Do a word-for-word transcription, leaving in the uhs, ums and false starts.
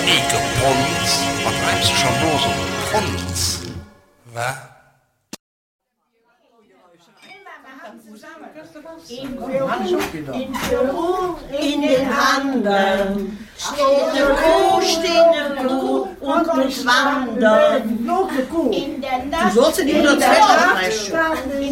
Eke Pons. Was treibst du schon los um Pons? Was? In Peru, in den Anden, steht eine Kuh, steht eine Kuh und muss wandern. In der Nacht, Du sollst ja nicht nur zwei Streichen.